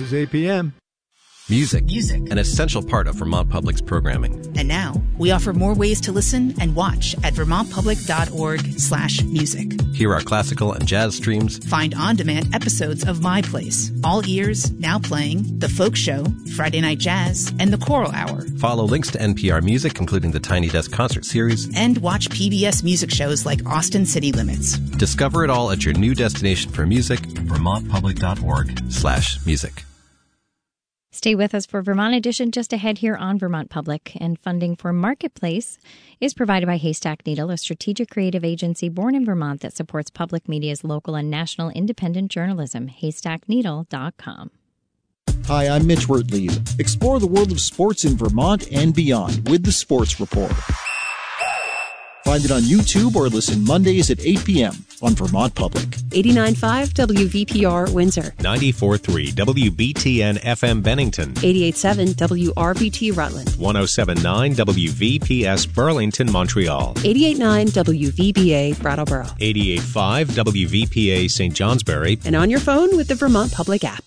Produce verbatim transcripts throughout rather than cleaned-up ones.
is eight p.m. Music. Music. An essential part of Vermont Public's programming. And now, we offer more ways to listen and watch at vermontpublic.org slash music. Hear our classical and jazz streams. Find on-demand episodes of My Place, All Ears, Now Playing, The Folk Show, Friday Night Jazz, and The Choral Hour. Follow links to N P R Music, including the Tiny Desk Concert Series. And watch P B S music shows like Austin City Limits. Discover it all at your new destination for music, vermontpublic.org slash music. Stay with us for Vermont Edition just ahead here on Vermont Public. And funding for Marketplace is provided by Haystack Needle, a strategic creative agency born in Vermont that supports public media's local and national independent journalism. haystack needle dot com. Hi, I'm Mitch Wertlieb. Explore the world of sports in Vermont and beyond with the Sports Report. Find it on YouTube or listen Mondays at eight p.m. on Vermont Public. eighty-nine point five W V P R Windsor. ninety-four point three W B T N F M Bennington. eighty-eight point seven W R B T Rutland. one oh seven point nine W V P S Burlington, Montreal. eighty-eight point nine W V B A Brattleboro. eighty-eight point five W V P A Saint Johnsbury. And on your phone with the Vermont Public app.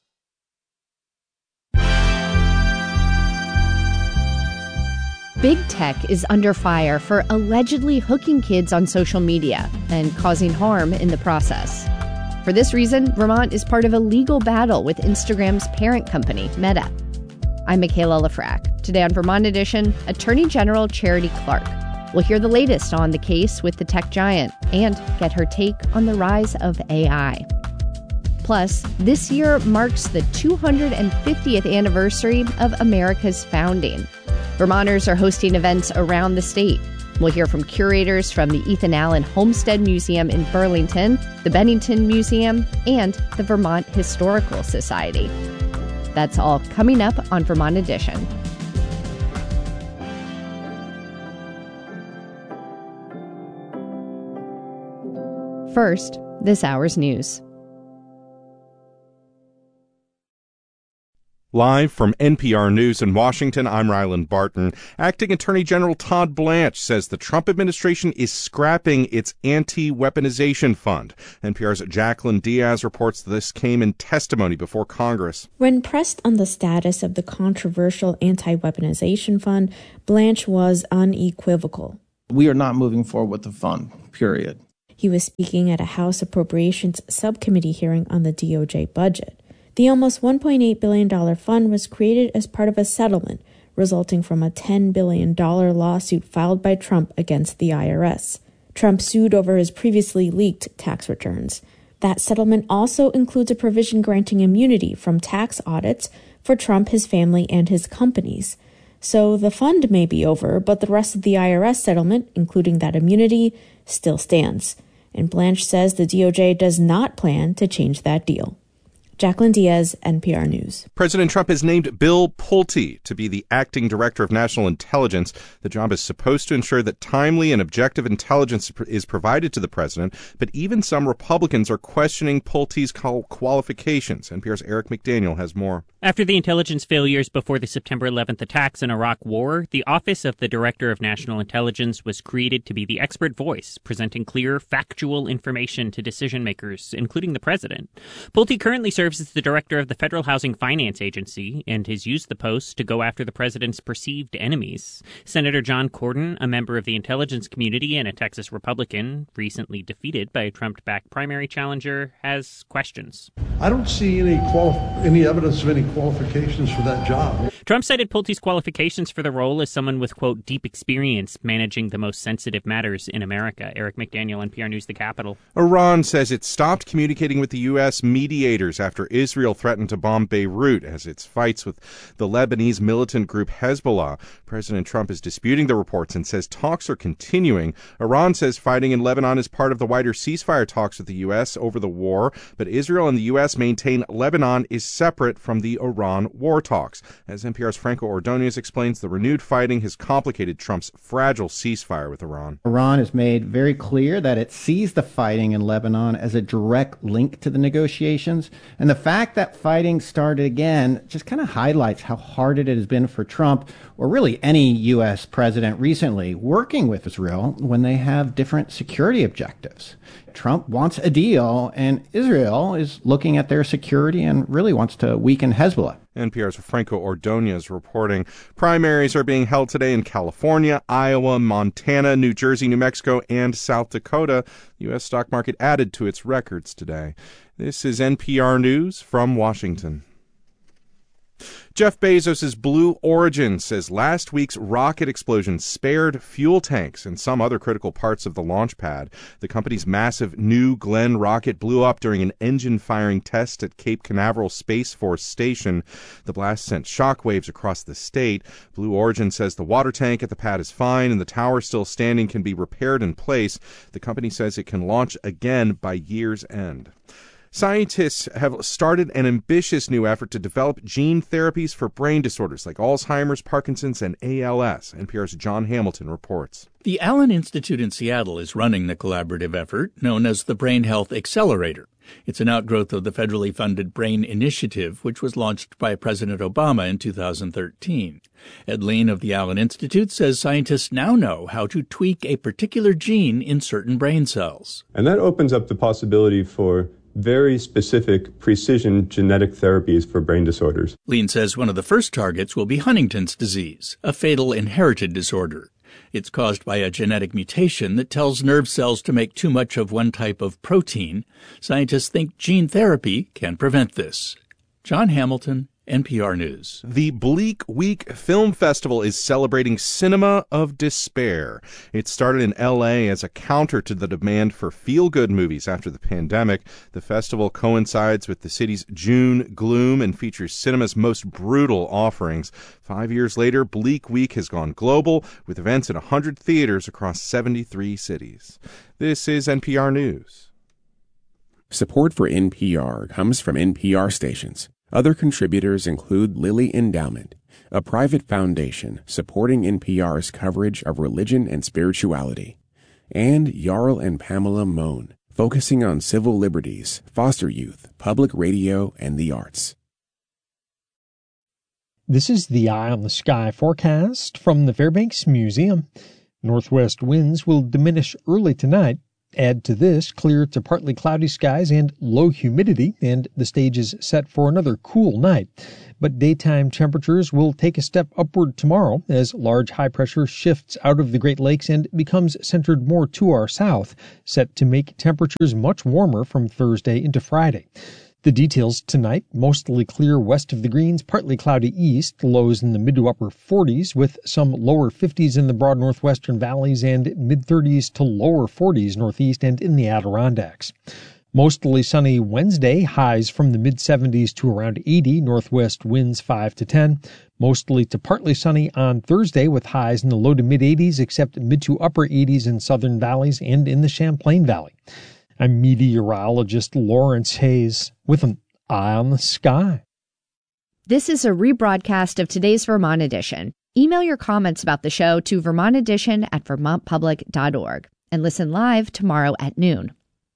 Big tech is under fire for allegedly hooking kids on social media and causing harm in the process. For this reason, Vermont is part of a legal battle with Instagram's parent company, Meta. I'm Michaela Lafrac. Today on Vermont Edition, Attorney General Charity Clark. We'll hear the latest on the case with the tech giant and get her take on the rise of A I. Plus, this year marks the two hundred fiftieth anniversary of America's founding. Vermonters are hosting events around the state. We'll hear from curators from the Ethan Allen Homestead Museum in Burlington, the Bennington Museum, and the Vermont Historical Society. That's all coming up on Vermont Edition. First, this hour's news. Live from N P R News in Washington, I'm Ryland Barton. Acting Attorney General Todd Blanche says the Trump administration is scrapping its anti-weaponization fund. N P R's Jacqueline Diaz reports this came in testimony before Congress. When pressed on the status of the controversial anti-weaponization fund, Blanche was unequivocal. We are not moving forward with the fund, period. He was speaking at a House Appropriations Subcommittee hearing on the D O J budget. The almost one point eight billion dollars fund was created as part of a settlement resulting from a ten billion dollars lawsuit filed by Trump against the I R S. Trump sued over his previously leaked tax returns. That settlement also includes a provision granting immunity from tax audits for Trump, his family, and his companies. So the fund may be over, but the rest of the I R S settlement, including that immunity, still stands. And Blanche says the D O J does not plan to change that deal. Jacqueline Diaz, N P R News. President Trump has named Bill Pulte to be the acting director of national intelligence. The job is supposed to ensure that timely and objective intelligence is provided to the president, but even some Republicans are questioning Pulte's qualifications. N P R's Eric McDaniel has more. After the intelligence failures before the September eleventh attacks in Iraq War, the Office of the Director of National Intelligence was created to be the expert voice, presenting clear, factual information to decision makers, including the president. Pulte currently serves as the director of the Federal Housing Finance Agency and has used the post to go after the president's perceived enemies. Senator John Cornyn, a member of the intelligence community and a Texas Republican, recently defeated by a Trump-backed primary challenger, has questions. I don't see any quali- any evidence of any qualifications for that job. Trump cited Pulte's qualifications for the role as someone with, quote, deep experience managing the most sensitive matters in America. Eric McDaniel, N P R News, The Capitol. Iran says it stopped communicating with the U S mediators after Israel threatened to bomb Beirut as its fights with the Lebanese militant group Hezbollah. President Trump is disputing the reports and says talks are continuing. Iran says fighting in Lebanon is part of the wider ceasefire talks with the U S over the war, but Israel and the U S maintain Lebanon is separate from the Iran war talks. As N P R's Franco Ordonez explains, the renewed fighting has complicated Trump's fragile ceasefire with Iran. Iran has made very clear that it sees the fighting in Lebanon as a direct link to the negotiations, and And the fact that fighting started again just kind of highlights how hard it has been for Trump, or really any U S president recently, working with Israel when they have different security objectives. Trump wants a deal, and Israel is looking at their security and really wants to weaken Hezbollah. N P R's Franco Ordonez reporting. Primaries are being held today in California, Iowa, Montana, New Jersey, New Mexico, and South Dakota. The U S stock market added to its records today. This is N P R News from Washington. Jeff Bezos' Blue Origin says last week's rocket explosion spared fuel tanks and some other critical parts of the launch pad. The company's massive New Glenn rocket blew up during an engine-firing test at Cape Canaveral Space Force Station. The blast sent shockwaves across the state. Blue Origin says the water tank at the pad is fine and the tower still standing can be repaired in place. The company says it can launch again by year's end. Scientists have started an ambitious new effort to develop gene therapies for brain disorders like Alzheimer's, Parkinson's, and A L S. N P R's John Hamilton reports. The Allen Institute in Seattle is running the collaborative effort known as the Brain Health Accelerator. It's an outgrowth of the federally funded Brain Initiative, which was launched by President Obama in two thousand thirteen. Ed Lean of the Allen Institute says scientists now know how to tweak a particular gene in certain brain cells. And that opens up the possibility for very specific precision genetic therapies for brain disorders. Lean says one of the first targets will be Huntington's disease, a fatal inherited disorder. It's caused by a genetic mutation that tells nerve cells to make too much of one type of protein. Scientists think gene therapy can prevent this. John Hamilton, N P R News. The Bleak Week Film Festival is celebrating cinema of despair. It started in L A as a counter to the demand for feel-good movies after the pandemic. The festival coincides with the city's June gloom and features cinema's most brutal offerings. Five years later, Bleak Week has gone global with events in one hundred theaters across seventy-three cities. This is N P R News. Support for N P R comes from N P R stations. Other contributors include Lilly Endowment, a private foundation supporting N P R's coverage of religion and spirituality, and Jarl and Pamela Mohn, focusing on civil liberties, foster youth, public radio, and the arts. This is the Eye on the Sky forecast from the Fairbanks Museum. Northwest winds will diminish early tonight. Add to this clear to partly cloudy skies and low humidity, and the stage is set for another cool night. But daytime temperatures will take a step upward tomorrow as large high pressure shifts out of the Great Lakes and becomes centered more to our south, set to make temperatures much warmer from Thursday into Friday. The details tonight: mostly clear west of the Greens, partly cloudy east, lows in the mid to upper forties with some lower fifties in the broad northwestern valleys and mid thirties to lower forties northeast and in the Adirondacks. Mostly sunny Wednesday, highs from the mid seventies to around eighty, northwest winds five to ten. Mostly to partly sunny on Thursday with highs in the low to mid eighties except mid to upper eighties in southern valleys and in the Champlain Valley. I'm meteorologist Lawrence Hayes with an Eye on the Sky. This is a rebroadcast of today's Vermont Edition. Email your comments about the show to vermont edition at vermont public dot org and listen live tomorrow at noon.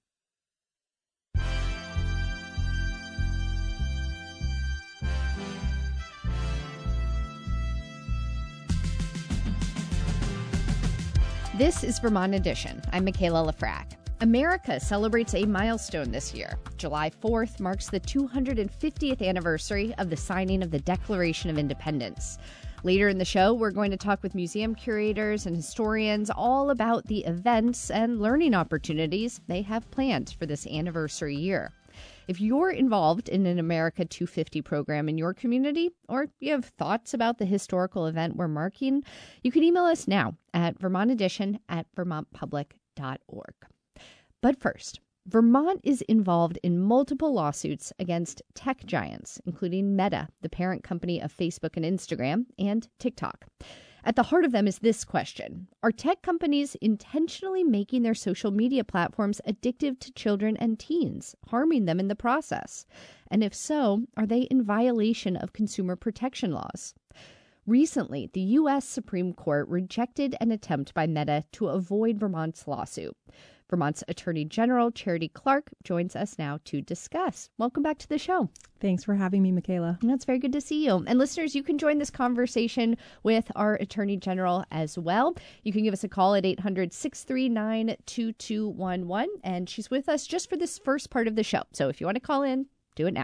This is Vermont Edition. I'm Michaela Lafrac. America celebrates a milestone this year. July fourth marks the two hundred fiftieth anniversary of the signing of the Declaration of Independence. Later in the show, we're going to talk with museum curators and historians all about the events and learning opportunities they have planned for this anniversary year. If you're involved in an America two fifty program in your community, or you have thoughts about the historical event we're marking, you can email us now at vermont edition at vermont public dot org. But first, Vermont is involved in multiple lawsuits against tech giants, including Meta, the parent company of Facebook and Instagram, and TikTok. At the heart of them is this question: are tech companies intentionally making their social media platforms addictive to children and teens, harming them in the process? And if so, are they in violation of consumer protection laws? Recently, the U S Supreme Court rejected an attempt by Meta to avoid Vermont's lawsuit. Vermont's Attorney General Charity Clark joins us now to discuss. Welcome back to the show. Thanks for having me, Michaela. It's very good to see you. And listeners, you can join this conversation with our Attorney General as well. You can give us a call at eight hundred, six three nine, two two one one. And she's with us just for this first part of the show. So if you want to call in, do it now.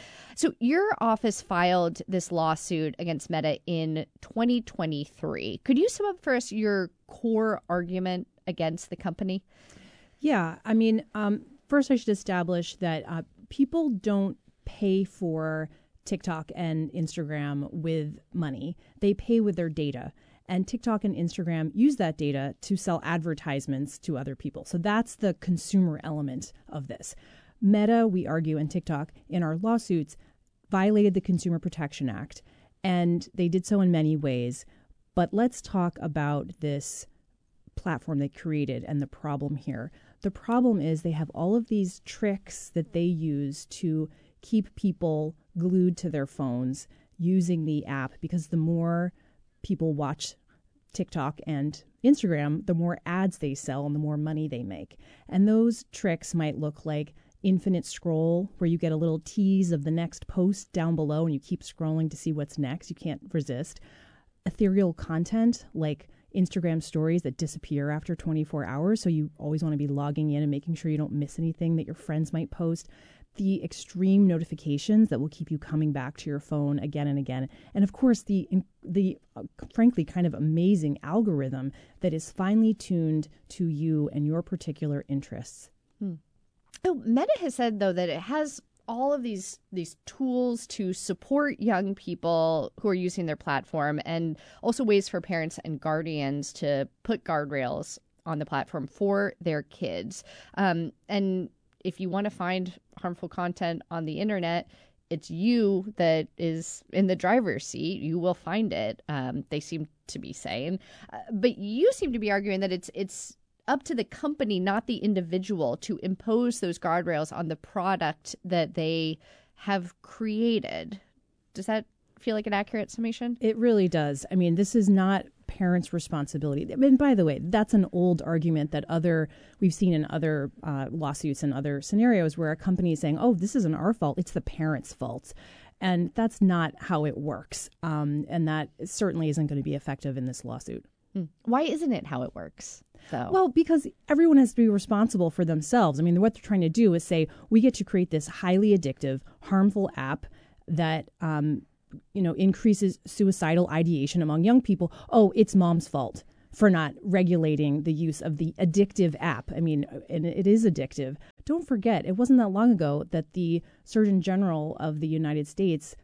So your office filed this lawsuit against Meta in twenty twenty-three. Could you sum up for us your core argument against the company? Yeah, I mean, um, first I should establish that uh, people don't pay for TikTok and Instagram with money. They pay with their data. And TikTok and Instagram use that data to sell advertisements to other people. So that's the consumer element of this. Meta, we argue, and TikTok in our lawsuits violated the Consumer Protection Act, and they did so in many ways. But let's talk about this platform they created and the problem here. The problem is they have all of these tricks that they use to keep people glued to their phones using the app, because the more people watch TikTok and Instagram, the more ads they sell and the more money they make. And those tricks might look like infinite scroll, where you get a little tease of the next post down below and you keep scrolling to see what's next. You can't resist. Ethereal content like Instagram stories that disappear after twenty-four hours. So you always want to be logging in and making sure you don't miss anything that your friends might post. The extreme notifications that will keep you coming back to your phone again and again. And of course, the the uh, frankly kind of amazing algorithm that is finely tuned to you and your particular interests. Hmm. So Meta has said, though, that it has all of these these tools to support young people who are using their platform, and also ways for parents and guardians to put guardrails on the platform for their kids. Um, and if you want to find harmful content on the internet, it's you that is in the driver's seat. You will find it. Um, they seem to be saying, uh, but you seem to be arguing that it's it's. up to the company, not the individual, to impose those guardrails on the product that they have created. Does that feel like an accurate summation? It really does. I mean, this is not parents' responsibility. I mean, by the way, that's an old argument that other we've seen in other uh, lawsuits and other scenarios where a company is saying, oh, this isn't our fault, it's the parents' fault. And that's not how it works. Um, and that certainly isn't going to be effective in this lawsuit. Hmm. Why isn't it how it works? So. Well, because everyone has to be responsible for themselves. I mean, what they're trying to do is say, we get to create this highly addictive, harmful app that, um, you know, increases suicidal ideation among young people. Oh, it's mom's fault for not regulating the use of the addictive app. I mean, and it is addictive. Don't forget, it wasn't that long ago that the Surgeon General of the United States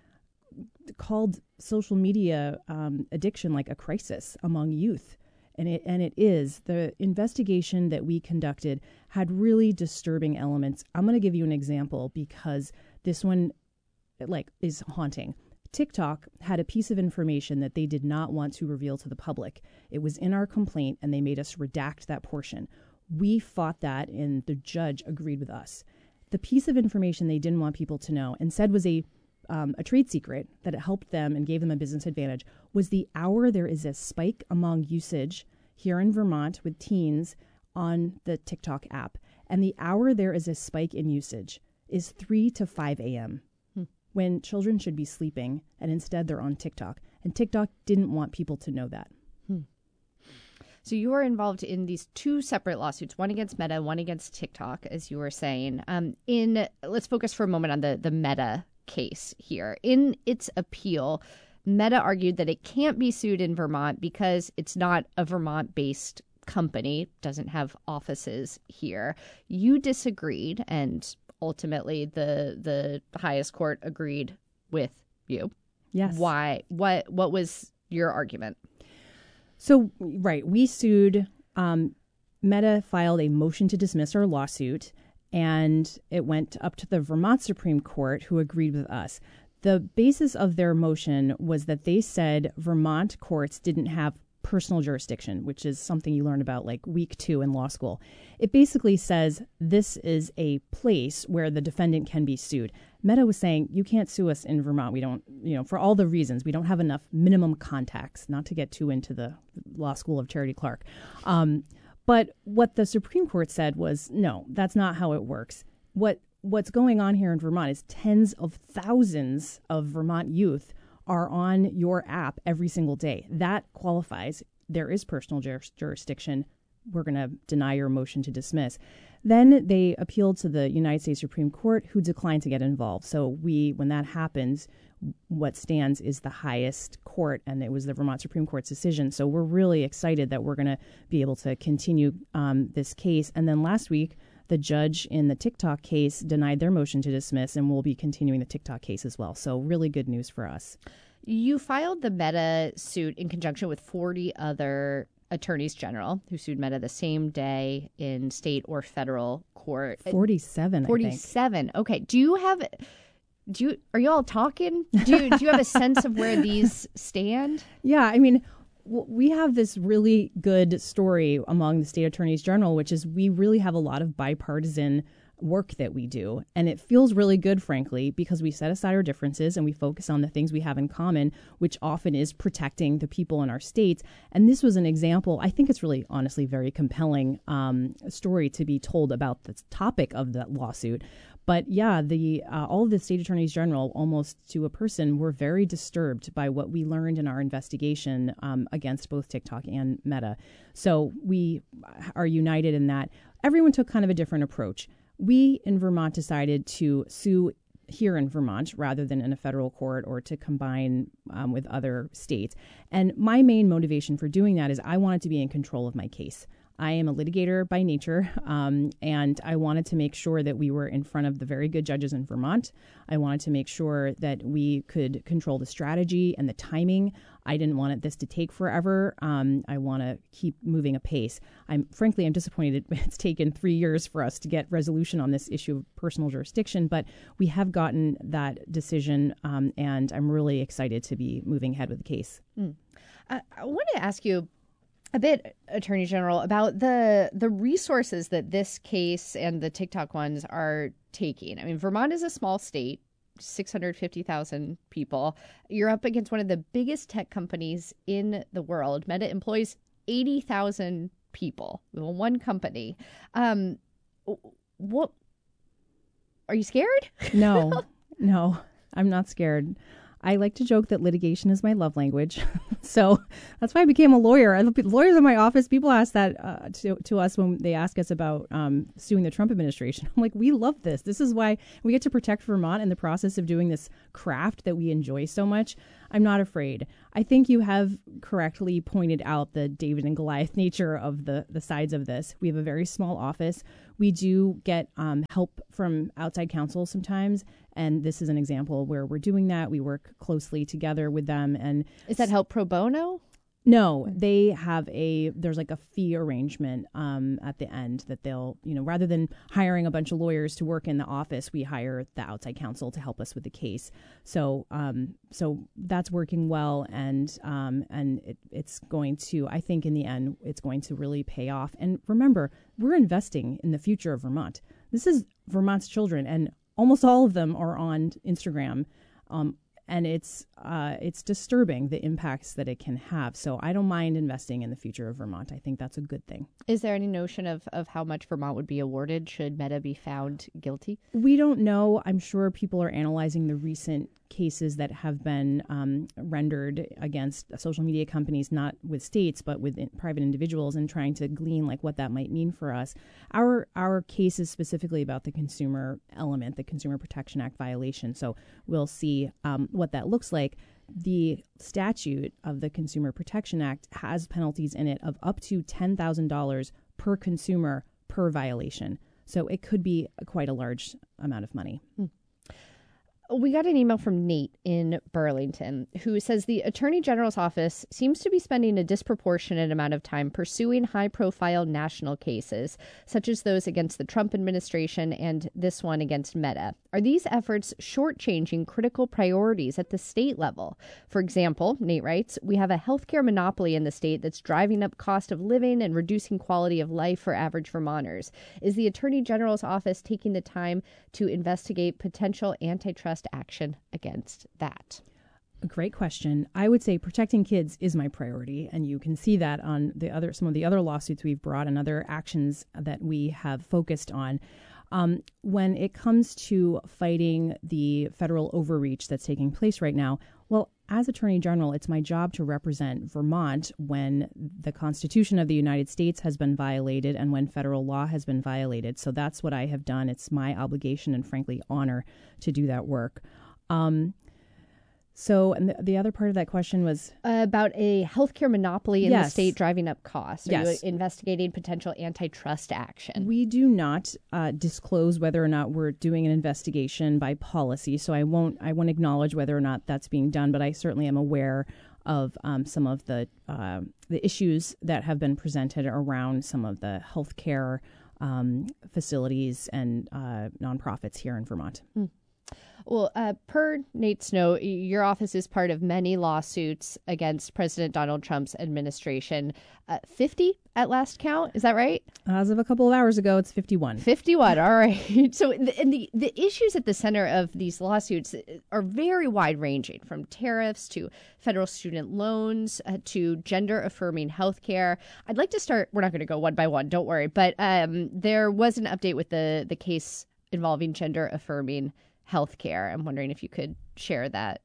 called social media um, addiction like a crisis among youth. And it and it is. The investigation that we conducted had really disturbing elements. I'm going to give you an example because this one like is haunting. TikTok had a piece of information that they did not want to reveal to the public. It was in our complaint and they made us redact that portion. We fought that and the judge agreed with us. The piece of information they didn't want people to know and said was a Um, a trade secret, that it helped them and gave them a business advantage, was the hour there is a spike among usage here in Vermont with teens on the TikTok app. And the hour there is a spike in usage is three to five a.m. Hmm. when children should be sleeping, and instead they're on TikTok. And TikTok didn't want people to know that. Hmm. So you are involved in these two separate lawsuits, one against Meta, one against TikTok, as you were saying. Um, in let's focus for a moment on the, the Meta case here. In its appeal, Meta argued that it can't be sued in Vermont because it's not a Vermont-based company, doesn't have offices here. You disagreed, and ultimately the the highest court agreed with you. Yes. Why? What what was your argument? So, right, we sued. Um, Meta filed a motion to dismiss our lawsuit, and it went up to the Vermont Supreme Court, who agreed with us. The basis of their motion was that they said Vermont courts didn't have personal jurisdiction, which is something you learn about like week two in law school. It basically says this is a place where the defendant can be sued. Meta was saying, you can't sue us in Vermont. We don't, you know, for all the reasons, we don't have enough minimum contacts, not to get too into the law school of Charity Clark. Um, But what the Supreme Court said was, no, that's not how it works. What What's going on here in Vermont is tens of thousands of Vermont youth are on your app every single day. That qualifies. There is personal jur- jurisdiction. We're going to deny your motion to dismiss. Then they appealed to the United States Supreme Court, who declined to get involved. So we, when that happens, what stands is the highest court, and it was the Vermont Supreme Court's decision. So we're really excited that we're going to be able to continue um, this case. And then last week, the judge in the TikTok case denied their motion to dismiss, and we'll be continuing the TikTok case as well. So really good news for us. You filed the Meta suit in conjunction with forty other attorneys general who sued Meta the same day in state or federal court. forty-seven, forty-seven. I think. Okay. Do you have... Do you are you all talking? Do you do you have a sense of where these stand? Yeah, I mean, w- we have this really good story among the state attorneys general, which is we really have a lot of bipartisan work that we do. And it feels really good, frankly, because we set aside our differences and we focus on the things we have in common, which often is protecting the people in our states. And this was an example. I think it's really, honestly, very compelling um, story to be told about the topic of that lawsuit. But yeah, the uh, all of the state attorneys general, almost to a person, were very disturbed by what we learned in our investigation um, against both TikTok and Meta. So we are united in that. Everyone took kind of a different approach. We in Vermont decided to sue here in Vermont rather than in a federal court or to combine um, with other states. And my main motivation for doing that is I wanted to be in control of my case. I am a litigator by nature, um, and I wanted to make sure that we were in front of the very good judges in Vermont. I wanted to make sure that we could control the strategy and the timing. I didn't want this to take forever. Um, I want to keep moving apace. I'm frankly, I'm disappointed it's taken three years for us to get resolution on this issue of personal jurisdiction, but we have gotten that decision, um, and I'm really excited to be moving ahead with the case. Mm. I, I want to ask you a bit, Attorney General, about the the resources that this case and the TikTok ones are taking. I mean, Vermont is a small state, six hundred fifty thousand people. You're up against one of the biggest tech companies in the world. Meta employs eighty thousand people, one company. Um, what are you scared? No, no, I'm not scared. I like to joke that litigation is my love language. So that's why I became a lawyer. I, lawyers in my office, people ask that uh, to, to us when they ask us about um, suing the Trump administration. I'm like, we love this. This is why we get to protect Vermont in the process of doing this craft that we enjoy so much. I'm not afraid. I think you have correctly pointed out the David and Goliath nature of the, the sides of this. We have a very small office. We do get um, help from outside counsel sometimes, and this is an example where we're doing that. We work closely together with them. And is that help pro bono? No, they have a, there's like a fee arrangement um, at the end that they'll, you know, rather than hiring a bunch of lawyers to work in the office, we hire the outside counsel to help us with the case. So, um, so that's working well, and um, and it, it's going to, I think in the end, it's going to really pay off. And remember, we're investing in the future of Vermont. This is Vermont's children, and almost all of them are on Instagram. Um, And it's uh, it's disturbing the impacts that it can have. So I don't mind investing in the future of Vermont. I think that's a good thing. Is there any notion of, of how much Vermont would be awarded should Meta be found guilty? We don't know. I'm sure people are analyzing the recent cases that have been um, rendered against social media companies, not with states, but with in, private individuals, and trying to glean like what that might mean for us. Our our case is specifically about the consumer element, the Consumer Protection Act violation. So we'll see um, what that looks like. The statute of the Consumer Protection Act has penalties in it of up to ten thousand dollars per consumer per violation. So it could be quite a large amount of money. Hmm. We got an email from Nate in Burlington who says the Attorney General's office seems to be spending a disproportionate amount of time pursuing high-profile national cases, such as those against the Trump administration and this one against Meta. Are these efforts shortchanging critical priorities at the state level? For example, Nate writes, we have a healthcare monopoly in the state that's driving up cost of living and reducing quality of life for average Vermonters. Is the Attorney General's office taking the time to investigate potential antitrust action against that? A great question. I would say protecting kids is my priority, and you can see that on the other some of the other lawsuits we've brought and other actions that we have focused on. Um, when it comes to fighting the federal overreach that's taking place right now, well, as Attorney General, it's my job to represent Vermont when the Constitution of the United States has been violated and when federal law has been violated. So that's what I have done. It's my obligation and, frankly, honor to do that work. Um, So, and the, the other part of that question was uh, about a healthcare monopoly in yes. the state driving up costs. Are yes. you investigating potential antitrust action? We do not uh, disclose whether or not we're doing an investigation by policy, so I won't. I won't acknowledge whether or not that's being done. But I certainly am aware of um, some of the uh, the issues that have been presented around some of the healthcare um, facilities and uh, nonprofits here in Vermont. Mm. Well, uh, per Nate Snow, your office is part of many lawsuits against President Donald Trump's administration. Uh, fifty at last count, is that right? As of a couple of hours ago, it's fifty-one. fifty-one, all right. So the, and the, the issues at the center of these lawsuits are very wide-ranging, from tariffs to federal student loans uh, to gender-affirming health care. I'd like to start, we're not going to go one by one, don't worry, but um, there was an update with the, the case involving gender-affirming healthcare. I'm wondering if you could share that.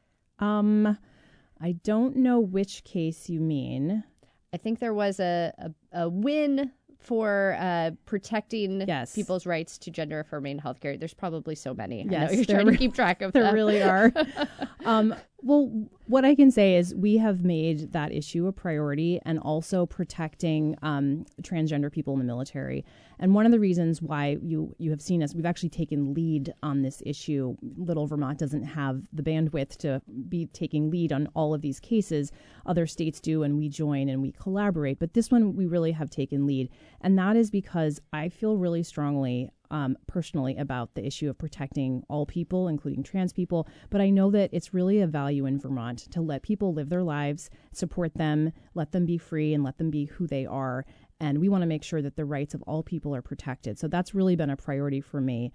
Um, I don't know which case you mean. I think there was a, a, a win for uh, protecting yes. people's rights to gender affirming healthcare. There's probably so many. Yes, I know you're trying re- to keep track of there them. There really are. um, well, what I can say is we have made that issue a priority, and also protecting um, transgender people in the military. And one of the reasons why you, you have seen us, we've actually taken lead on this issue. Little Vermont doesn't have the bandwidth to be taking lead on all of these cases. Other states do, and we join and we collaborate. But this one, we really have taken lead. And that is because I feel really strongly Um, personally about the issue of protecting all people, including trans people. But I know that it's really a value in Vermont to let people live their lives, support them, let them be free, and let them be who they are. And we want to make sure that the rights of all people are protected. So that's really been a priority for me.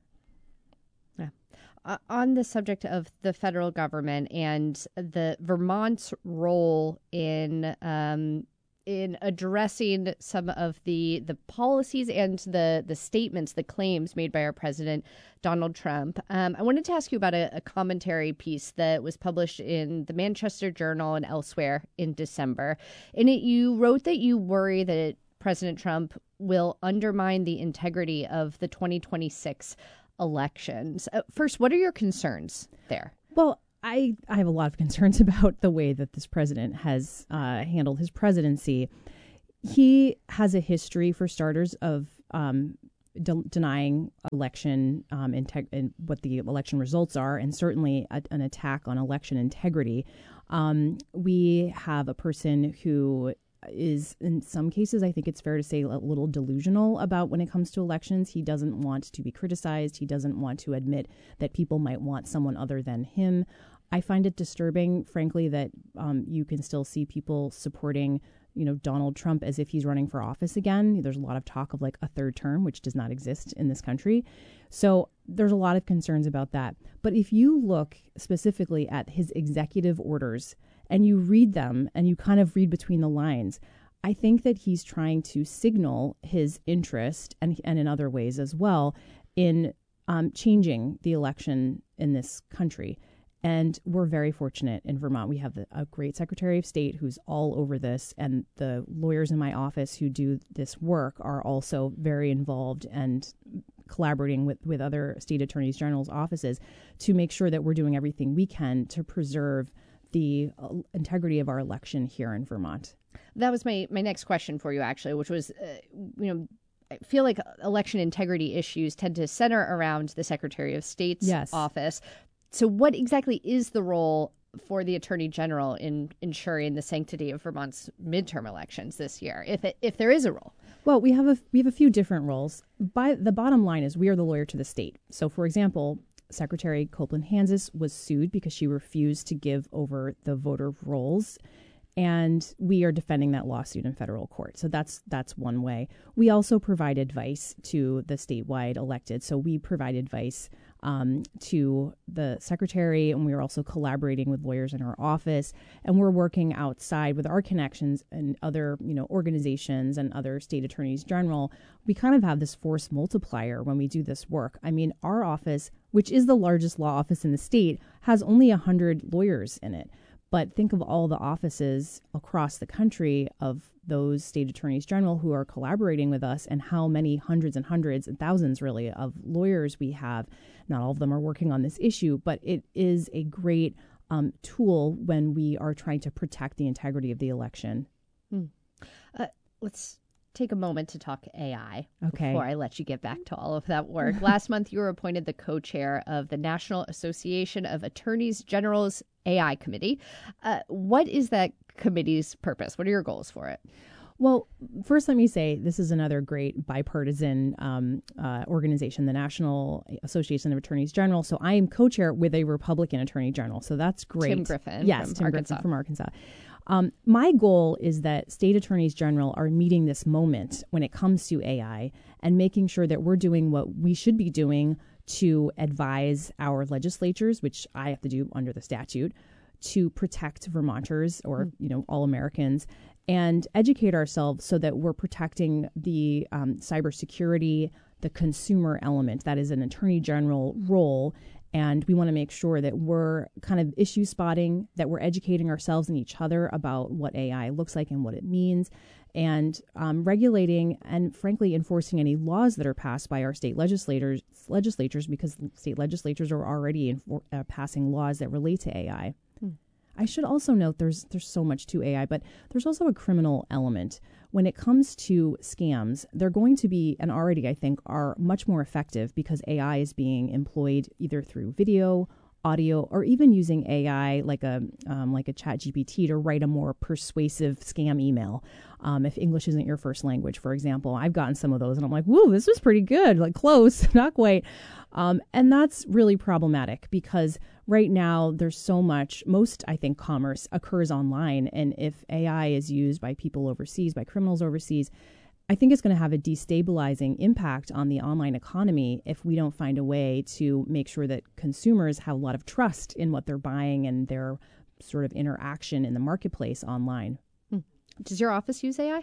Yeah. Uh, on the subject of the federal government and the Vermont's role in um, in addressing some of the the policies and the the statements, the claims made by our president, Donald Trump. Um, I wanted to ask you about a, a commentary piece that was published in the Manchester Journal and elsewhere in December. In it, you wrote that you worry that President Trump will undermine the integrity of the twenty twenty-six elections. Uh, first, what are your concerns there? Well, I, I have a lot of concerns about the way that this president has uh, handled his presidency. He has a history, for starters, of um, de- denying election um, integ- and what the election results are, and certainly a, an attack on election integrity. Um, we have a person who is, in some cases, I think it's fair to say, a little delusional about when it comes to elections. He doesn't want to be criticized. He doesn't want to admit that people might want someone other than him. I find it disturbing, frankly, that um, you can still see people supporting, you know, Donald Trump as if he's running for office again. There's a lot of talk of like a third term, which does not exist in this country. So there's a lot of concerns about that. But if you look specifically at his executive orders and you read them and you kind of read between the lines, I think that he's trying to signal his interest, and, and in other ways as well, in um, changing the election in this country. And we're very fortunate in Vermont. We have a great Secretary of State who's all over this, and the lawyers in my office who do this work are also very involved and collaborating with, with other state attorneys general's offices to make sure that we're doing everything we can to preserve the integrity of our election here in Vermont. That was my, my next question for you, actually, which was, uh, you know, I feel like election integrity issues tend to center around the Secretary of State's yes. office. So what exactly is the role for the Attorney General in ensuring the sanctity of Vermont's midterm elections this year, if it, if there is a role? Well, we have a we have a few different roles. By the bottom line is we are the lawyer to the state. So, for example, Secretary Copeland Hanses was sued because she refused to give over the voter rolls, and we are defending that lawsuit in federal court. So that's that's one way. We also provide advice to the statewide elected. So we provide advice um, to the secretary, and we are also collaborating with lawyers in our office, and we're working outside with our connections and other, you know, organizations and other state attorneys general. We kind of have this force multiplier when we do this work. I mean, our office, which is the largest law office in the state, has only one hundred lawyers in it. But think of all the offices across the country of those state attorneys general who are collaborating with us, and how many hundreds and hundreds and thousands, really, of lawyers we have. Not all of them are working on this issue, but it is a great um, tool when we are trying to protect the integrity of the election. Hmm. Uh, let's take a moment to talk A I okay. before I let you get back to all of that work. Last month, you were appointed the co-chair of the National Association of Attorneys General's A I Committee. Uh, what is that committee's purpose? What are your goals for it? Well, first, let me say this is another great bipartisan um, uh, organization, the National Association of Attorneys General. So I am co-chair with a Republican Attorney General. So that's great. Tim Griffin. Yes, from Tim Arkansas. Griffin from Arkansas. Um, my goal is that state attorneys general are meeting this moment when it comes to A I and making sure that we're doing what we should be doing to advise our legislatures, which I have to do under the statute, to protect Vermonters or, mm. you know, all Americans, and educate ourselves so that we're protecting the um, cybersecurity, the consumer element. That is an attorney general role. And we want to make sure that we're kind of issue spotting, that we're educating ourselves and each other about what A I looks like and what it means, and um, regulating and, frankly, enforcing any laws that are passed by our state legislators, legislatures, because state legislatures are already infor- uh, passing laws that relate to A I. Hmm. I should also note there's there's so much to A I, but there's also a criminal element. When it comes to scams, they're going to be, and already I think are much more effective because A I is being employed either through video, audio, or even using A I like a um, like a Chat G P T to write a more persuasive scam email. Um, if English isn't your first language, for example, I've gotten some of those and I'm like, whoa, this was pretty good, like close, not quite. Um, and that's really problematic because right now there's so much, most, I think, commerce occurs online. And if A I is used by people overseas, by criminals overseas, I think it's going to have a destabilizing impact on the online economy if we don't find a way to make sure that consumers have a lot of trust in what they're buying and their sort of interaction in the marketplace online. Hmm. Does your office use A I?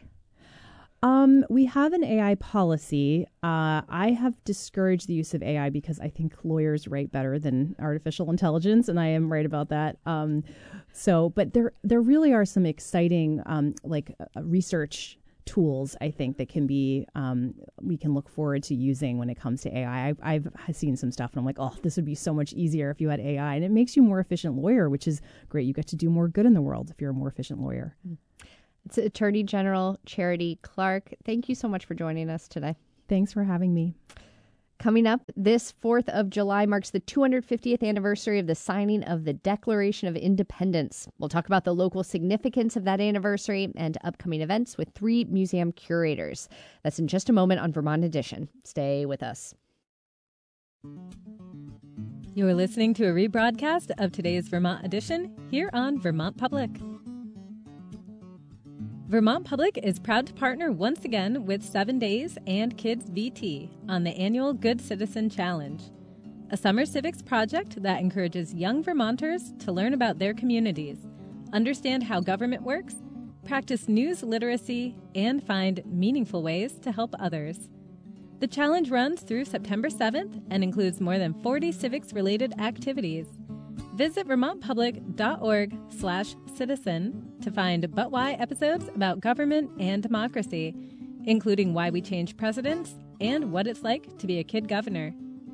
Um, we have an A I policy. Uh, I have discouraged the use of A I because I think lawyers write better than artificial intelligence, and I am right about that. Um, so, but there there really are some exciting um, like uh, research tools, I think, that can be um, we can look forward to using when it comes to A I. I've, I've seen some stuff and I'm like, oh, this would be so much easier if you had A I, and it makes you a more efficient lawyer, which is great. You get to do more good in the world if you're a more efficient lawyer. It's Attorney General Charity Clark. Thank you so much for joining us today. Thanks for having me. Coming up, this fourth of July marks the two hundred fiftieth anniversary of the signing of the Declaration of Independence. We'll talk about the local significance of that anniversary and upcoming events with three museum curators. That's in just a moment on Vermont Edition. Stay with us. You're listening to a rebroadcast of today's Vermont Edition here on Vermont Public. Vermont Public is proud to partner once again with Seven Days and Kids V T on the annual Good Citizen Challenge, a summer civics project that encourages young Vermonters to learn about their communities, understand how government works, practice news literacy, and find meaningful ways to help others. The challenge runs through September seventh and includes more than forty civics-related activities. Visit vermontpublic.org slash citizen to find But Why episodes about government and democracy, including why we change presidents and what it's like to be a kid governor.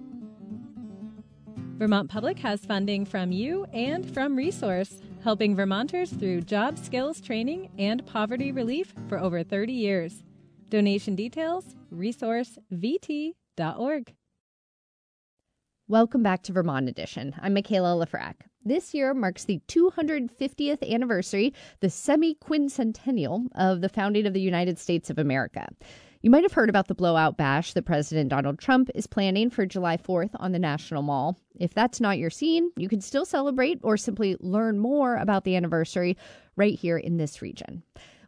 Vermont Public has funding from you and from Resource, helping Vermonters through job skills training and poverty relief for over thirty years. Donation details, resource v t dot org. Welcome back to Vermont Edition. I'm Michaela Lefrak. This year marks the two hundred fiftieth anniversary, the semi-quincentennial of the founding of the United States of America. You might have heard about the blowout bash that President Donald Trump is planning for July fourth on the National Mall. If that's not your scene, you can still celebrate or simply learn more about the anniversary right here in this region.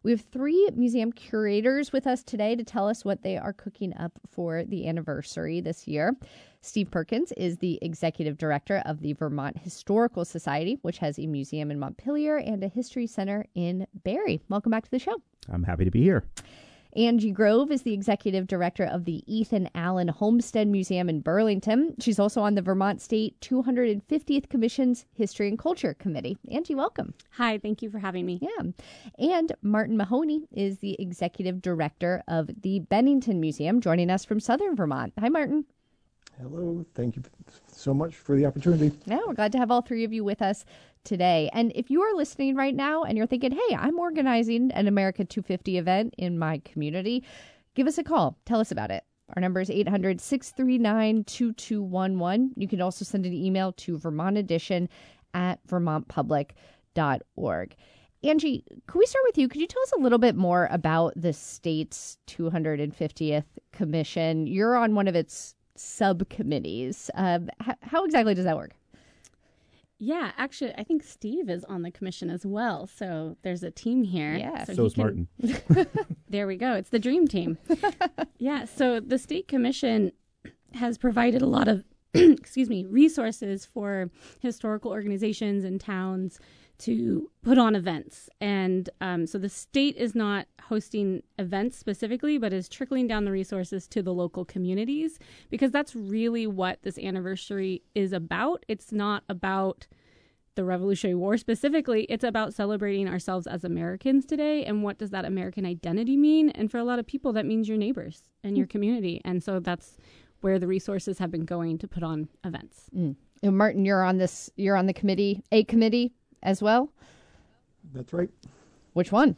We have three museum curators with us today to tell us what they are cooking up for the anniversary this year. Steve Perkins is the executive director of the Vermont Historical Society, which has a museum in Montpelier and a history center in Barre. Welcome back to the show. I'm happy to be here. Angie Grove is the executive director of the Ethan Allen Homestead Museum in Burlington. She's also on the Vermont State two hundred fiftieth Commission's History and Culture Committee. Angie, welcome. Hi, thank you for having me. Yeah. And Martin Mahoney is the executive director of the Bennington Museum, joining us from Southern Vermont. Hi, Martin. Hello. Thank you so much for the opportunity. Yeah, we're glad to have all three of you with us today. And if you are listening right now and you're thinking, hey, I'm organizing an America two fifty event in my community, give us a call. Tell us about it. Our number is eight hundred, six three nine, two two one one. You can also send an email to Vermont Edition at vermont public dot org. Angie, could we start with you? Could you tell us a little bit more about the state's two hundred fiftieth Commission? You're on one of its subcommittees. Um, h- how exactly does that work? Yeah, actually, I think Steve is on the commission as well. So there's a team here. Yeah. So, so is can... Martin. There we go. It's the dream team. Yeah. So the state commission has provided a lot of, excuse me, resources for historical organizations and towns to put on events. And um, so the state is not hosting events specifically, but is trickling down the resources to the local communities, because that's really what this anniversary is about. It's not about the Revolutionary War specifically. It's about celebrating ourselves as Americans today. And what does that American identity mean? And for a lot of people, that means your neighbors and your community. And so that's where the resources have been going to put on events. Mm. And Martin, you're on this, you're on the committee, a committee as well? That's right. Which one?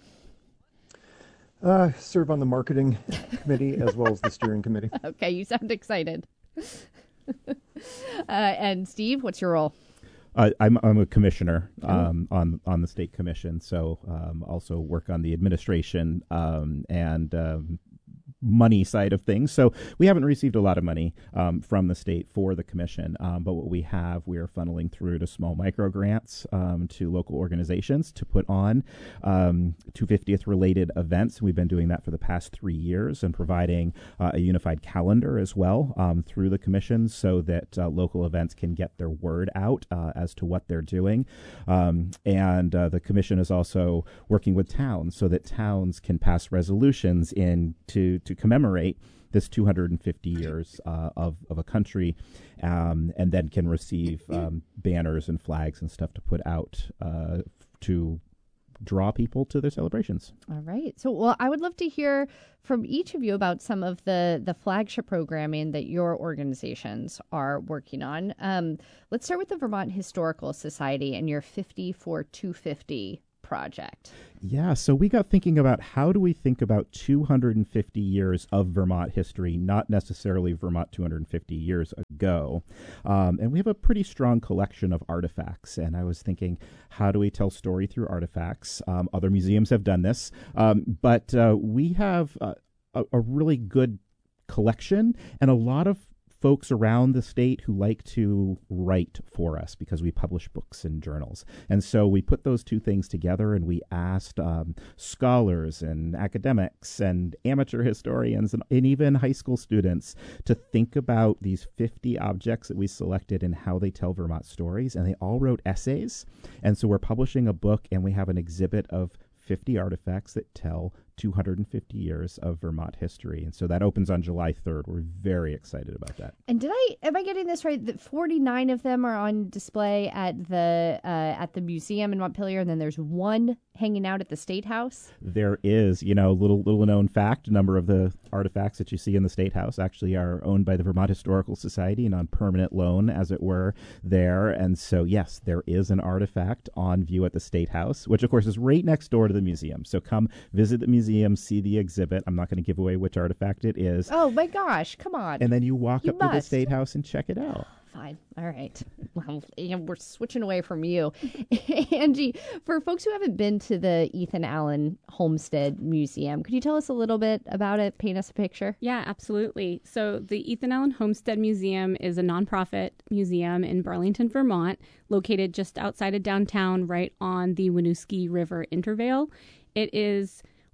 Uh, serve on the marketing committee as well as the steering committee. Okay, you sound excited. uh, and Steve, what's your role? Uh, I'm I'm a commissioner um, oh. on on the state commission, so um, also work on the administration um, and um, money side of things. So we haven't received a lot of money um, from the state for the commission, um, but what we have, we are funneling through to small micro grants um, to local organizations to put on um, two hundred fiftieth related events. We've been doing that for the past three years and providing uh, a unified calendar as well um, through the commission so that uh, local events can get their word out uh, as to what they're doing. Um, and uh, the commission is also working with towns so that towns can pass resolutions in to to commemorate this two hundred fifty years uh, of, of a country, um, and then can receive um, banners and flags and stuff to put out uh, to draw people to their celebrations. All right. So, well, I would love to hear from each of you about some of the, the flagship programming that your organizations are working on. Um, let's start with the Vermont Historical Society and your fifty for two fifty project. Yeah, so we got thinking about how do we think about two hundred fifty years of Vermont history, not necessarily Vermont two hundred fifty years ago. Um, and we have a pretty strong collection of artifacts. And I was thinking, how do we tell story through artifacts? Um, other museums have done this, um, but uh, we have uh, a, a really good collection and a lot of folks around the state who like to write for us because we publish books and journals. And so we put those two things together and we asked um, scholars and academics and amateur historians and, and even high school students to think about these fifty objects that we selected and how they tell Vermont stories. And they all wrote essays. And so we're publishing a book and we have an exhibit of fifty artifacts that tell two hundred fifty years of Vermont history. And so that opens on July third. We're very excited about that. And did I, am I getting this right, that forty-nine of them are on display at the uh, at the museum in Montpelier, and then there's one hanging out at the State House? There is, you know, little little known fact, a number of the artifacts that you see in the State House actually are owned by the Vermont Historical Society and on permanent loan, as it were, there. And so, yes, there is an artifact on view at the State House, which, of course, is right next door to the museum. So come visit the museum, see the exhibit. I'm not going to give away which artifact it is. Oh, my gosh. Come on. And then you walk you up must. to the State House and check it out. Fine. All right. Well, we're switching away from you. Angie, for folks who haven't been to the Ethan Allen Homestead Museum, could you tell us a little bit about it? Paint us a picture. Yeah, absolutely. So the Ethan Allen Homestead Museum is a nonprofit museum in Burlington, Vermont, located just outside of downtown, right on the Winooski River Intervale. It is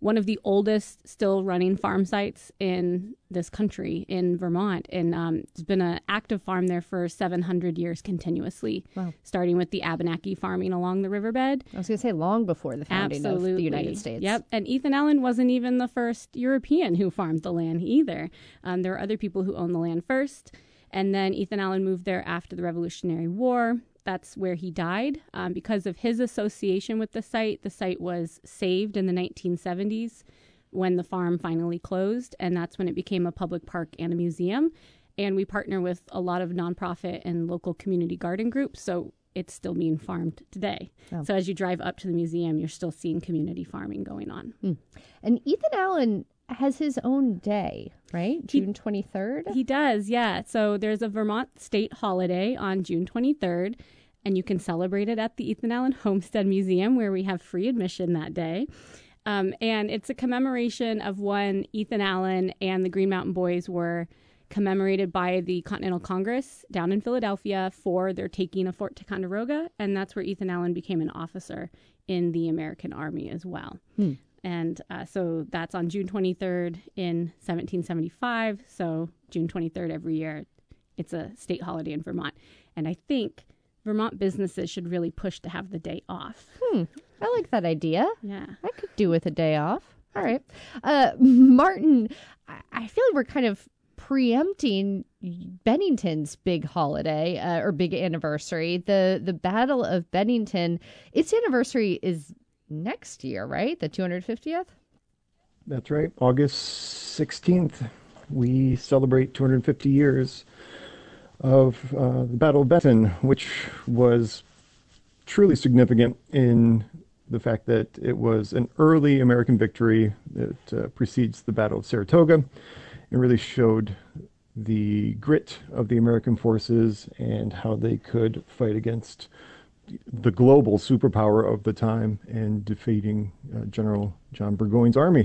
one of the oldest still running farm sites in this country, in Vermont. And um, it's been an active farm there for seven hundred years continuously, wow. starting with the Abenaki farming along the riverbed. I was going to say long before the founding Absolutely. of the United States. Yep. And Ethan Allen wasn't even the first European who farmed the land either. Um, there were other people who owned the land first. And then Ethan Allen moved there after the Revolutionary War. That's where he died. Um, because of his association with the site, the site was saved in the nineteen seventies when the farm finally closed, and that's when it became a public park and a museum. And we partner with a lot of nonprofit and local community garden groups, so it's still being farmed today. Oh. So as you drive up to the museum, you're still seeing community farming going on. Mm. And Ethan Allen has his own day, right? June twenty-third? He does, yeah. So there's a Vermont state holiday on June twenty-third, and you can celebrate it at the Ethan Allen Homestead Museum, where we have free admission that day. Um, and it's a commemoration of when Ethan Allen and the Green Mountain Boys were commemorated by the Continental Congress down in Philadelphia for their taking of Fort Ticonderoga, and that's where Ethan Allen became an officer in the American Army as well. Hmm. And uh, so that's on June twenty-third in seventeen seventy-five. So June twenty-third every year, it's a state holiday in Vermont. And I think Vermont businesses should really push to have the day off. Hmm. I like that idea. Yeah. I could do with a day off. All right. Uh, Martin, I, I feel like we're kind of preempting Bennington's big holiday uh, or big anniversary. The, the Battle of Bennington, its anniversary is next year, right? The two hundred fiftieth? That's right. August sixteenth, we celebrate two hundred fifty years of uh, the Battle of Benton, which was truly significant in the fact that it was an early American victory that uh, precedes the Battle of Saratoga. It really showed the grit of the American forces and how they could fight against the global superpower of the time and defeating uh, General John Burgoyne's army.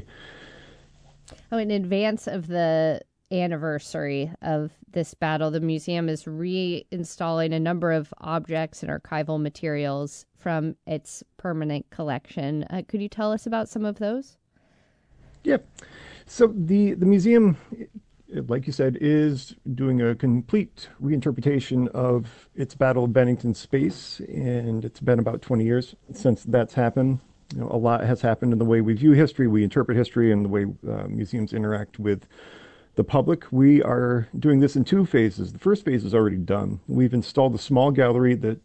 Oh, in advance of the anniversary of this battle, the museum is reinstalling a number of objects and archival materials from its permanent collection. Uh, could you tell us about some of those? Yep. So the, the museum, like you said, is doing a complete reinterpretation of its Battle of Bennington space, and it's been about twenty years since that's happened. You know, a lot has happened in the way we view history, we interpret history, and the way uh, museums interact with the public. We are doing this in two phases. The first phase is already done. We've installed a small gallery that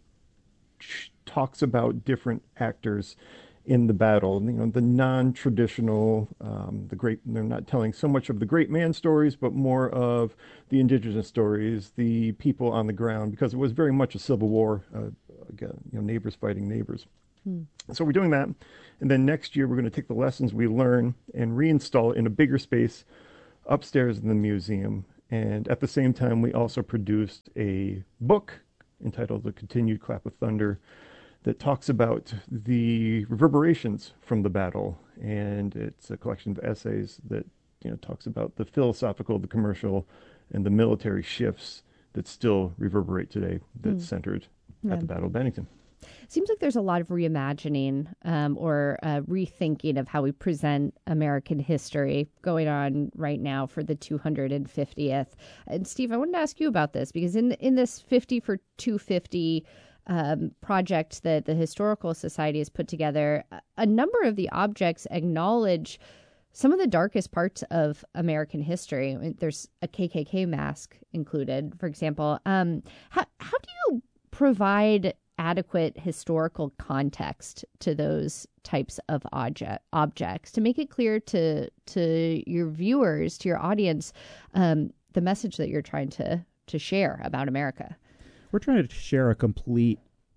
talks about different actors in the battle, you know, the non-traditional, um, the great, they're not telling so much of the great man stories, but more of the indigenous stories, the people on the ground, because it was very much a civil war, uh, again, you know, neighbors fighting neighbors. Hmm. So we're doing that. And then next year, we're going to take the lessons we learn and reinstall it in a bigger space upstairs in the museum. And at the same time, we also produced a book entitled The Continued Clap of Thunder that talks about the reverberations from the battle. And it's a collection of essays that, you know, talks about the philosophical, the commercial, and the military shifts that still reverberate today that's mm. centered yeah. at the Battle of Bennington. Seems like there's a lot of reimagining um, or uh, rethinking of how we present American history going on right now for the two hundred fiftieth. And Steve, I wanted to ask you about this because in in this fifty for two fifty um, project that the Historical Society has put together, a number of the objects acknowledge some of the darkest parts of American history. I mean, there's a K K K mask included, for example. Um, how how do you provide adequate historical context to those types of object, objects to make it clear to to your viewers, to your audience, um, the message that you're trying to to share about America? We're trying to share a complete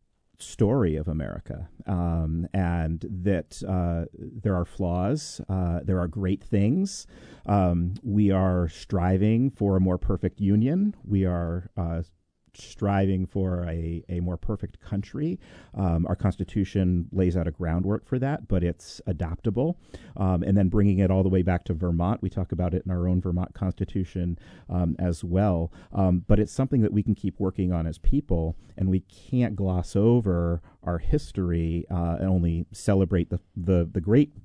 story of America, um, and that uh, there are flaws, uh, there are great things. Um, we are striving for a more perfect union. We are uh, striving for a, a more perfect country. Um, our Constitution lays out a groundwork for that, but it's adaptable. Um, and then bringing it all the way back to Vermont, we talk about it in our own Vermont Constitution um, as well. Um, but it's something that we can keep working on as people, and we can't gloss over our history uh, and only celebrate the, the, the great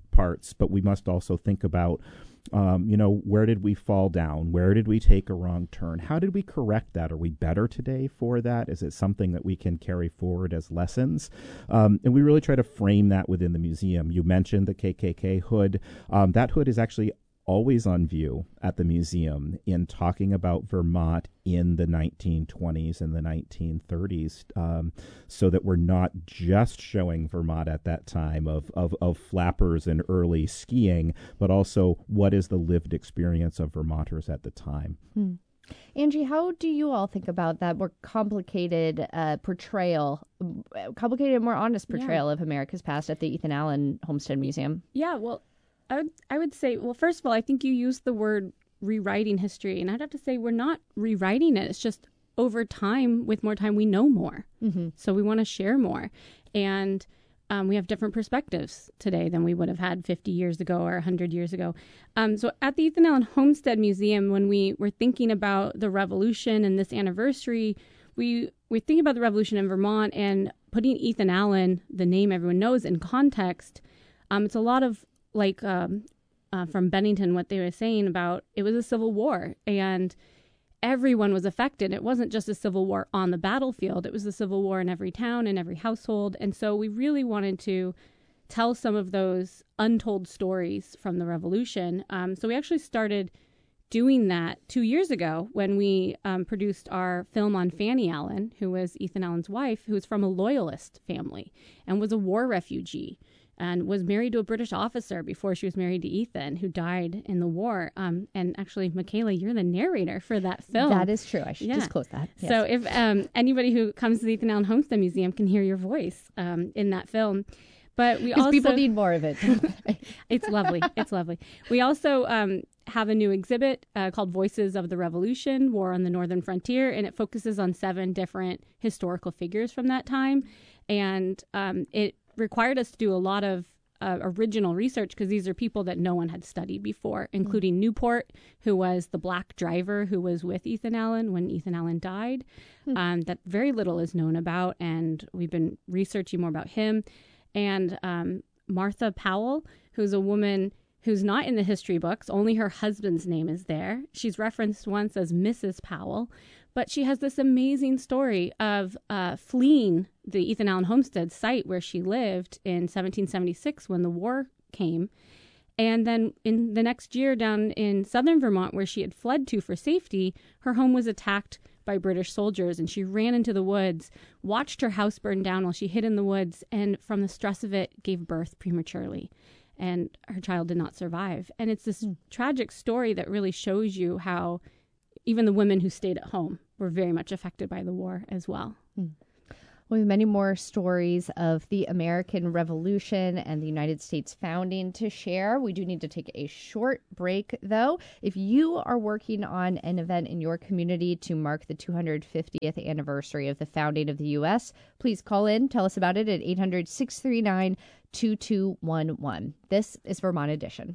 parts, but we must also think about Um, you know, where did we fall down? Where did we take a wrong turn? How did we correct that? Are we better today for that? Is it something that we can carry forward as lessons? Um, and we really try to frame that within the museum. You mentioned the K K K hood. Um, that hood is actually always on view at the museum in talking about Vermont in the nineteen twenties and the nineteen thirties, um, so that we're not just showing Vermont at that time of, of, of flappers and early skiing, but also what is the lived experience of Vermonters at the time. Hmm. Angie, how do you all think about that more complicated uh, portrayal, complicated, more honest portrayal yeah. of America's past at the Ethan Allen Homestead Museum? Yeah, well, I would, I would say, well, first of all, I think you used the word rewriting history, and I'd have to say we're not rewriting it. It's just over time, with more time, we know more. Mm-hmm. So we want to share more. And um, we have different perspectives today than we would have had fifty years ago or one hundred years ago. Um, so at the Ethan Allen Homestead Museum, when we were thinking about the Revolution and this anniversary, we we're thinking about the Revolution in Vermont and putting Ethan Allen, the name everyone knows, in context. Um, it's a lot of like um, uh, from Bennington, what they were saying about it was a civil war and everyone was affected. It wasn't just a civil war on the battlefield. It was a civil war in every town and every household. And so we really wanted to tell some of those untold stories from the Revolution. Um, so we actually started doing that two years ago when we um, produced our film on Fanny Allen, who was Ethan Allen's wife, who was from a Loyalist family and was a war refugee, and was married to a British officer before she was married to Ethan, who died in the war. Um, and actually, Michaela, you're the narrator for that film. That is true. I should yeah. disclose that. Yes. So if um, anybody who comes to the Ethan Allen Homestead Museum can hear your voice um, in that film. But we also people need more of it. It's lovely. It's lovely. We also um, have a new exhibit uh, called Voices of the Revolution, War on the Northern Frontier, and it focuses on seven different historical figures from that time. And um, it required us to do a lot of uh, original research because these are people that no one had studied before, including mm-hmm. Newport, who was the black driver who was with Ethan Allen when Ethan Allen died, mm-hmm. um, that very little is known about, and we've been researching more about him. And um, Martha Powell, who's a woman who's not in the history books, only her husband's name is there. She's referenced once as Missus Powell, but she has this amazing story of uh, fleeing the Ethan Allen Homestead site where she lived in seventeen seventy-six when the war came. And then in the next year down in southern Vermont, where she had fled to for safety, her home was attacked by British soldiers, and she ran into the woods, watched her house burn down while she hid in the woods, and from the stress of it, gave birth prematurely. And her child did not survive. And it's this mm. tragic story that really shows you how even the women who stayed at home were very much affected by the war as well. Mm. We have many more stories of the American Revolution and the United States founding to share. We do need to take a short break, though. If you are working on an event in your community to mark the two hundred fiftieth anniversary of the founding of the U S, please call in. Tell us about it at eight hundred, six three nine, two two one one. This is Vermont Edition.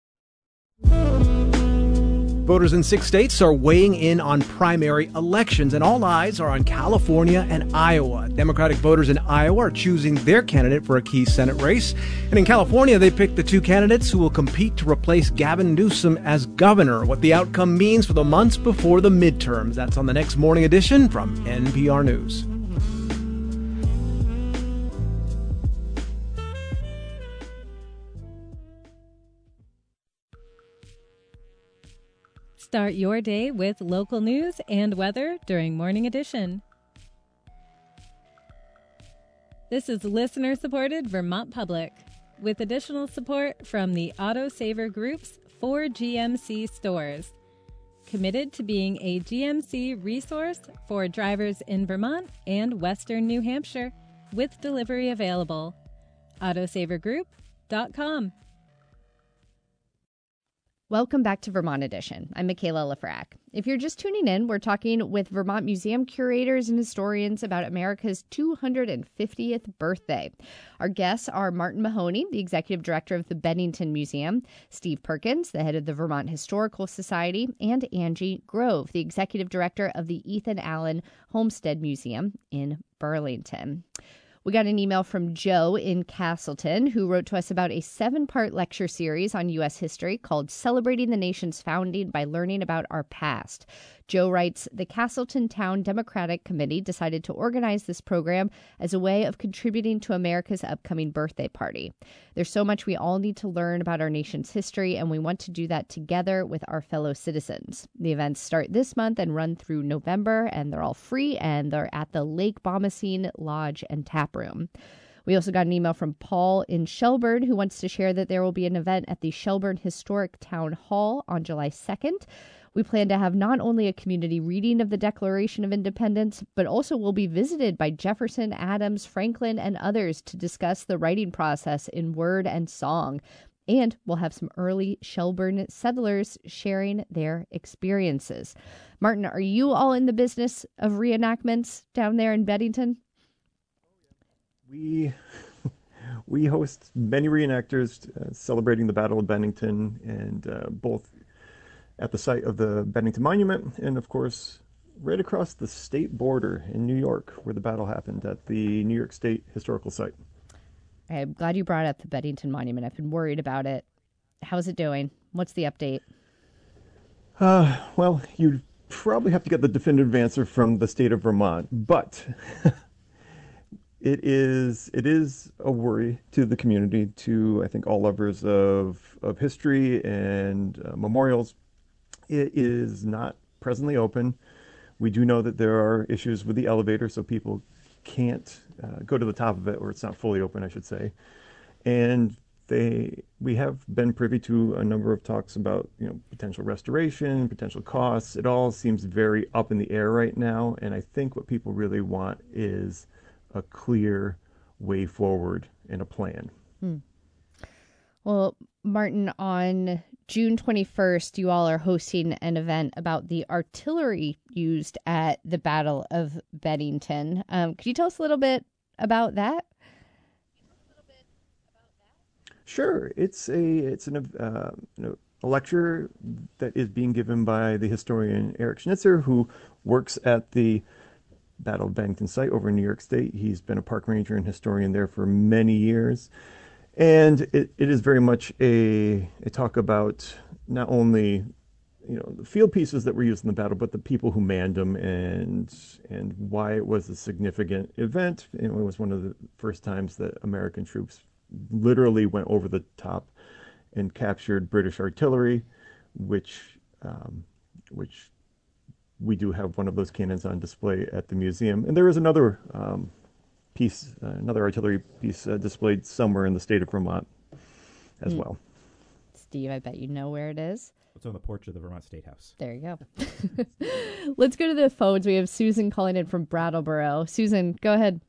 Voters in six states are weighing in on primary elections, and all eyes are on California and Iowa. Democratic voters in Iowa are choosing their candidate for a key Senate race. And in California, they picked the two candidates who will compete to replace Gavin Newsom as governor. What the outcome means for the months before the midterms. That's on the next Morning Edition from N P R News. Start your day with local news and weather during Morning Edition. This is listener-supported Vermont Public, with additional support from the Auto Saver Group's four G M C stores. Committed to being a G M C resource for drivers in Vermont and Western New Hampshire, with delivery available. auto saver group dot com. Welcome back to Vermont Edition. I'm Michaela Lafrac. If you're just tuning in, we're talking with Vermont Museum curators and historians about America's two hundred fiftieth birthday. Our guests are Martin Mahoney, the executive director of the Bennington Museum, Steve Perkins, the head of the Vermont Historical Society, and Angie Grove, the executive director of the Ethan Allen Homestead Museum in Burlington. We got an email from Joe in Castleton, who wrote to us about a seven-part lecture series on U S history called Celebrating the Nation's Founding by Learning About Our Past. Joe writes, the Castleton Town Democratic Committee decided to organize this program as a way of contributing to America's upcoming birthday party. There's so much we all need to learn about our nation's history, and we want to do that together with our fellow citizens. The events start this month and run through November, and they're all free, and they're at the Lake Bomoseen Lodge and Tap Room. We also got an email from Paul in Shelburne, who wants to share that there will be an event at the Shelburne Historic Town Hall on July second. We plan to have not only a community reading of the Declaration of Independence, but also will be visited by Jefferson, Adams, Franklin, and others to discuss the writing process in word and song. And we'll have some early Shelburne settlers sharing their experiences. Martin, are you all in the business of reenactments down there in Bennington? We we host many reenactors uh, celebrating the Battle of Bennington, and uh, both at the site of the Bennington Monument and, of course, right across the state border in New York, where the battle happened at the New York State Historical Site. I'm glad you brought up the Bennington Monument. I've been worried about it. How's it doing? What's the update? Uh, well, you'd probably have to get the definitive answer from the state of Vermont, but it is it is a worry to the community, to, I think, all lovers of, of history and uh, memorials. It is not presently open. We do know that there are issues with the elevator, so people can't uh, go to the top of it, or it's not fully open, I should say. And they, we have been privy to a number of talks about, you know, potential restoration, potential costs. It all seems very up in the air right now, and I think what people really want is a clear way forward and a plan. Hmm. Well, Martin, on June twenty-first, you all are hosting an event about the artillery used at the Battle of Bennington. Um, could you tell us a little bit about that? Sure. It's a it's an, uh, a lecture that is being given by the historian Eric Schnitzer, who works at the Battle of Bennington site over in New York State. He's been a park ranger and historian there for many years. And it, it is very much a, a talk about not only, you know, the field pieces that were used in the battle, but the people who manned them, and and why it was a significant event. It was one of the first times that American troops literally went over the top and captured British artillery, which um, which we do have one of those cannons on display at the museum. And there is another um, piece, uh, another artillery piece uh, displayed somewhere in the state of Vermont as mm. well. Steve, I bet you know where it is. It's on the porch of the Vermont State House. There you go. Let's go to the phones. We have Susan calling in from Brattleboro. Susan, go ahead.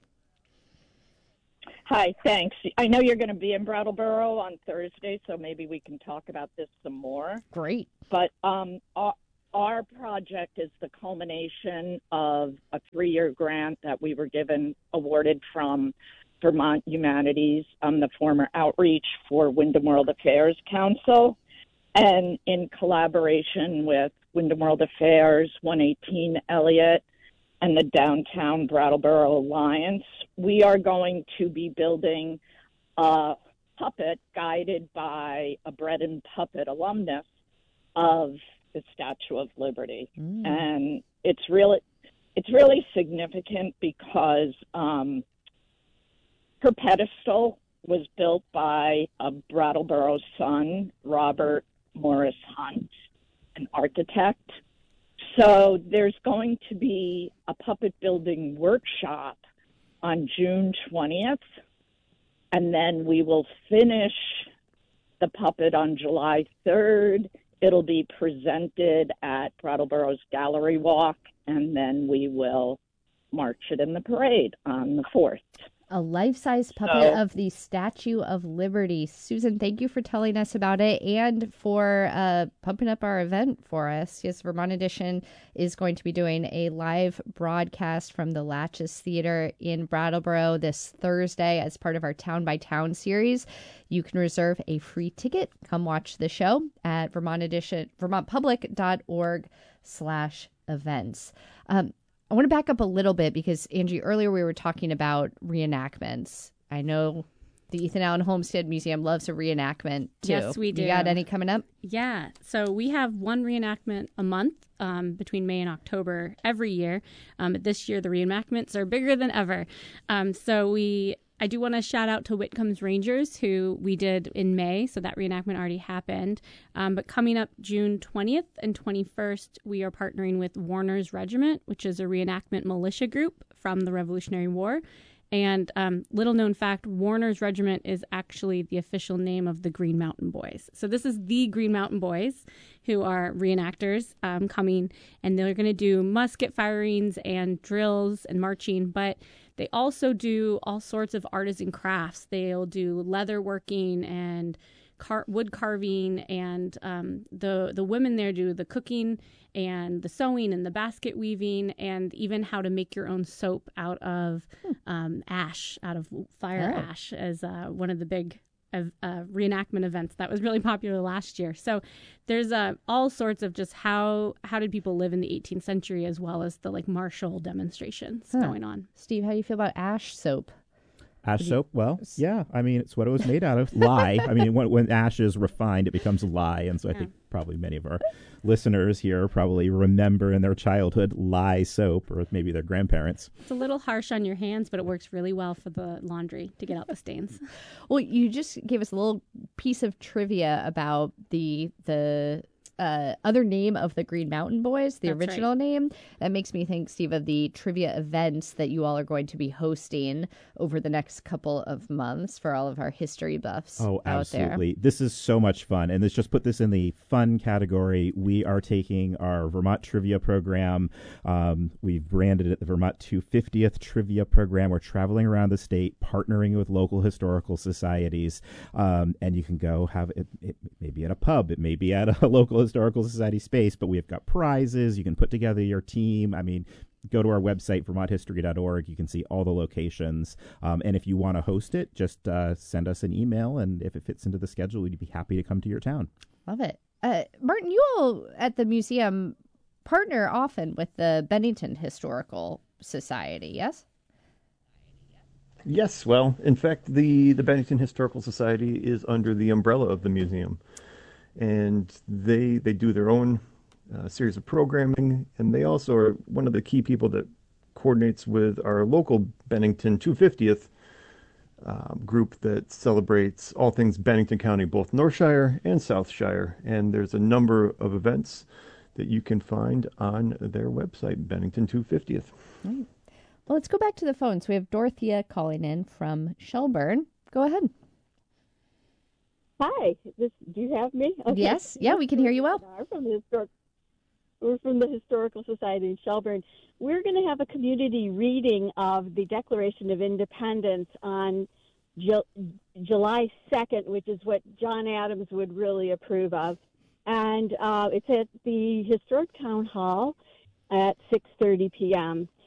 Hi, thanks. I know you're going to be in Brattleboro on Thursday, so maybe we can talk about this some more. Great. But um, our, our project is the culmination of a three-year grant that we were given, awarded from Vermont Humanities, um, the former outreach for Wyndham World Affairs Council, and in collaboration with Wyndham World Affairs, one eighteen Elliott, and the Downtown Brattleboro Alliance, we are going to be building a puppet guided by a Bread and Puppet alumnus of the Statue of Liberty. Mm. And it's really, it's really significant because um, her pedestal was built by a Brattleboro son, Robert Morris Hunt, an architect. So there's going to be a puppet building workshop on June twentieth, and then we will finish the puppet on July third. It'll be presented at Brattleboro's Gallery Walk, and then we will march it in the parade on the fourth. A life-size puppet so, of the Statue of Liberty. Susan, thank you for telling us about it and for uh, pumping up our event for us. Yes, Vermont Edition is going to be doing a live broadcast from the Latches Theater in Brattleboro this Thursday as part of our Town by Town series. You can reserve a free ticket. Come watch the show at Vermont Edition, vermont public dot org slash events. Um, I want to back up a little bit because, Angie, earlier we were talking about reenactments. I know the Ethan Allen Homestead Museum loves a reenactment, too. Yes, we do. You got any coming up? Yeah. So we have one reenactment a month um, between May and October every year. Um, this year, the reenactments are bigger than ever. Um, so we... I do want to shout out to Whitcomb's Rangers, who we did in May, so that reenactment already happened. Um, but coming up June twentieth and twenty-first, we are partnering with Warner's Regiment, which is a reenactment militia group from the Revolutionary War. And um, little known fact, Warner's Regiment is actually the official name of the Green Mountain Boys. So this is the Green Mountain Boys, who are reenactors um, coming, and they're going to do musket firings and drills and marching, but they also do all sorts of artisan crafts. They'll do leather working and car- wood carving, and um, the the women there do the cooking and the sewing and the basket weaving, and even how to make your own soap out of um, ash, out of fire Oh. ash, as uh, one of the big uh, uh, reenactment events that was really popular last year. So there's uh, all sorts of just how how did people live in the eighteenth century, as well as the like martial demonstrations Huh. going on. Steve, how do you feel about ash soap? Ash soap? Well, yeah. I mean, it's what it was made out of. Lye. I mean, when, when ash is refined, it becomes lye. And so I think probably many of our listeners here probably remember in their childhood lye soap, or maybe their grandparents. It's a little harsh on your hands, but it works really well for the laundry to get out the stains. Well, you just gave us a little piece of trivia about the the uh, other name of the Green Mountain Boys, the That's original right. name. That makes me think, Steve, of the trivia events that you all are going to be hosting over the next couple of months for all of our history buffs Oh, out there. absolutely. This is so much fun. And let's just put this in the fun category. We are taking our Vermont Trivia Program. Um, we've branded it the Vermont two hundred fiftieth Trivia Program. We're traveling around the state, partnering with local historical societies. Um, and you can go have it, it maybe at a pub. It may be at a local historical society space, but we've got prizes. You can put together your team. I mean, go to our website, vermont history dot org. You can see all the locations. Um, and if you want to host it, just uh, send us an email. And if it fits into the schedule, we'd be happy to come to your town. Love it. Uh, Martin, you all at the museum partner often with the Bennington Historical Society, yes? Yes, well, in fact, the, the Bennington Historical Society is under the umbrella of the museum. And they they do their own uh, series of programming, and they also are one of the key people that coordinates with our local Bennington two hundred fiftieth uh, group that celebrates all things Bennington County, both Northshire and Southshire. And there's a number of events that you can find on their website, Bennington two hundred fiftieth. Right. Well, let's go back to the phones. We have Dorothea calling in from Shelburne. Go ahead. Hi, this, do you have me? Okay. Yes, yeah, we can hear you well. We're from the historic, we're from the Historical Society in Shelburne. We're going to have a community reading of the Declaration of Independence on Ju- July second, which is what John Adams would really approve of. And uh, it's at the Historic Town Hall at six thirty p.m.